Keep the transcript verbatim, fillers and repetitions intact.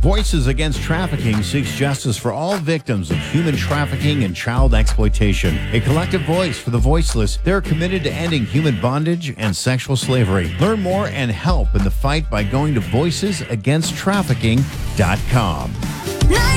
Voices Against Trafficking seeks justice for all victims of human trafficking and child exploitation. A collective voice for the voiceless, they're committed to ending human bondage and sexual slavery. Learn more and help in the fight by going to voices against trafficking dot com.